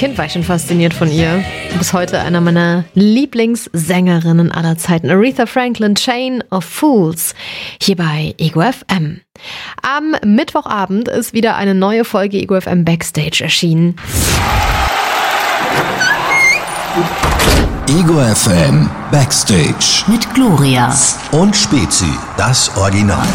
Kind war ich schon fasziniert von ihr. Bis heute einer meiner Lieblingssängerinnen aller Zeiten. Aretha Franklin, Chain of Fools, hier bei Ego FM. Am Mittwochabend ist wieder eine neue Folge Ego FM Backstage erschienen. Ego FM Backstage mit Gloria und Spezi, das Original.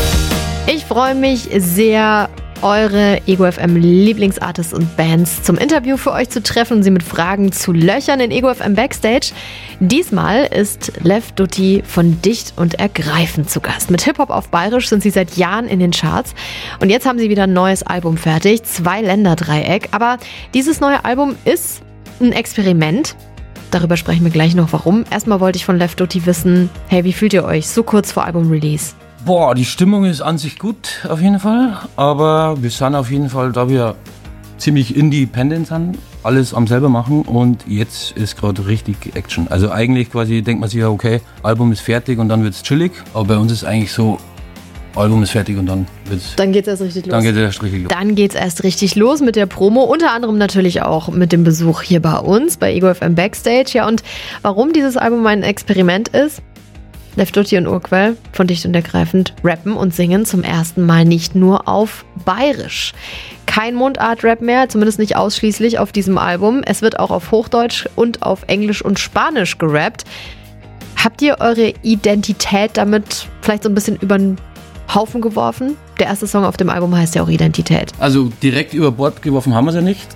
Ich freue mich sehr, eure Ego FM Lieblingsartists und Bands zum Interview für euch zu treffen und sie mit Fragen zu löchern in Ego FM Backstage. Diesmal ist Lev Dutti von Dicht und Ergreifend zu Gast. Mit Hip-Hop auf Bayerisch sind sie seit Jahren in den Charts und jetzt haben sie wieder ein neues Album fertig, 2-Länder-Dreieck. Aber dieses neue Album ist ein Experiment. Darüber sprechen wir gleich noch, warum. Erstmal wollte ich von Lev Dutti wissen, hey, wie fühlt ihr euch so kurz vor Album-Release? Boah, die Stimmung ist an sich gut, auf jeden Fall. Aber wir sind auf jeden Fall, da wir ziemlich independent sind, alles am selber machen und jetzt ist gerade richtig Action. Also eigentlich quasi denkt man sich ja, okay, Album ist fertig und dann wird's chillig. Aber bei uns ist eigentlich so, Album ist fertig und dann wird's... Dann geht's erst richtig los. Dann geht's erst richtig los Mit der Promo, unter anderem natürlich auch mit dem Besuch hier bei uns, bei Ego FM Backstage. Ja, und warum dieses Album ein Experiment ist? Lev Dutti und Urquell von Dicht und Ergreifend rappen und singen zum ersten Mal nicht nur auf Bayerisch. Kein Mundart-Rap mehr, zumindest nicht ausschließlich auf diesem Album. Es wird auch auf Hochdeutsch und auf Englisch und Spanisch gerappt. Habt ihr eure Identität damit vielleicht so ein bisschen über den Haufen geworfen? Der erste Song auf dem Album heißt ja auch Identität. Also direkt über Bord geworfen haben wir es ja nicht.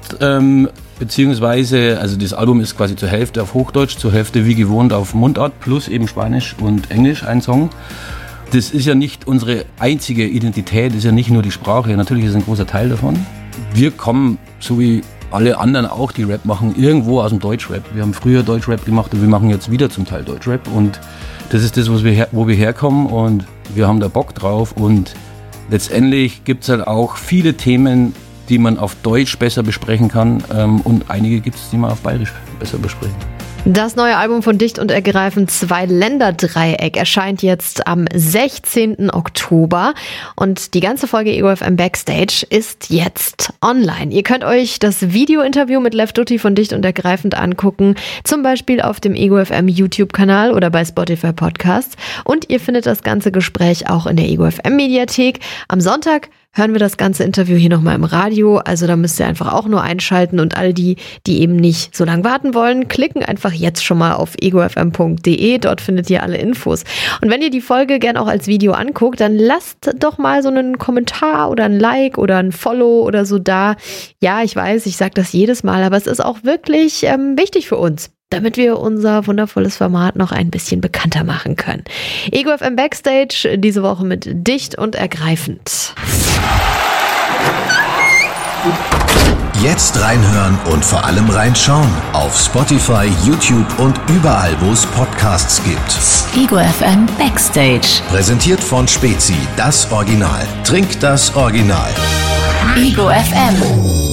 Beziehungsweise, also das Album ist quasi zur Hälfte auf Hochdeutsch, zur Hälfte wie gewohnt auf Mundart, plus eben Spanisch und Englisch ein Song. Das ist ja nicht unsere einzige Identität, ist ja nicht nur die Sprache, natürlich ist ein großer Teil davon. Wir kommen, so wie alle anderen auch, die Rap machen, irgendwo aus dem Deutschrap. Wir haben früher Deutschrap gemacht und wir machen jetzt wieder zum Teil Deutschrap und das ist das, wo wir herkommen und wir haben da Bock drauf und letztendlich gibt es halt auch viele Themen, die man auf Deutsch besser besprechen kann und einige gibt es, die man auf Bayerisch besser besprechen. Das neue Album von Dicht und Ergreifend, 2-Länder-Dreieck, erscheint jetzt am 16. Oktober und die ganze Folge Ego FM Backstage ist jetzt online. Ihr könnt euch das Video-Interview mit Lev Dutti von Dicht und Ergreifend angucken, zum Beispiel auf dem Ego FM YouTube-Kanal oder bei Spotify Podcasts und ihr findet das ganze Gespräch auch in der Ego FM Mediathek. Am Sonntag hören wir das ganze Interview hier nochmal im Radio, also da müsst ihr einfach auch nur einschalten und alle die eben nicht so lange warten wollen, klicken einfach jetzt schon mal auf egofm.de, dort findet ihr alle Infos. Und wenn ihr die Folge gern auch als Video anguckt, dann lasst doch mal so einen Kommentar oder ein Like oder ein Follow oder so da. Ja, ich weiß, ich sage das jedes Mal, aber es ist auch wirklich wichtig für uns, damit wir unser wundervolles Format noch ein bisschen bekannter machen können. Ego FM Backstage, diese Woche mit Dicht und Ergreifend. Jetzt reinhören und vor allem reinschauen auf Spotify, YouTube und überall, wo es Podcasts gibt. Ego FM Backstage. Präsentiert von Spezi, das Original. Trink das Original. Ego FM.